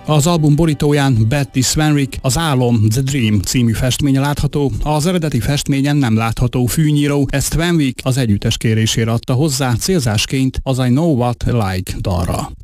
Az album borítóján Betty Swanwick Az álom, The Dream című festménye látható, az eredeti festményen nem látható fűnyíró, ezt Swanwick az együttes kérésére adta hozzá célzásként az I Know What I Like dalra.